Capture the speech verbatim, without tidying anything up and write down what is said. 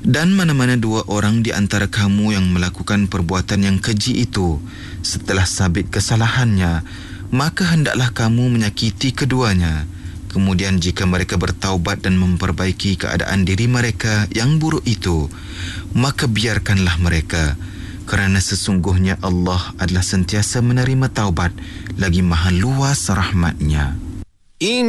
Dan mana-mana dua orang di antara kamu yang melakukan perbuatan yang keji itu setelah sabit kesalahannya, maka hendaklah kamu menyakiti keduanya. Kemudian jika mereka bertaubat dan memperbaiki keadaan diri mereka yang buruk itu, maka biarkanlah mereka, kerana sesungguhnya Allah adalah sentiasa menerima taubat lagi maha luas rahmatnya.